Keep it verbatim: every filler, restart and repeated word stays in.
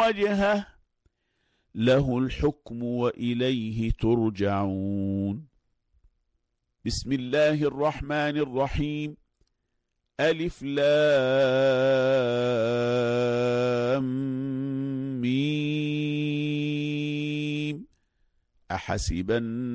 وجهه له الحكم وإليه ترجعون. بسم الله الرحمن الرحيم. ألف لام ميم. أحسب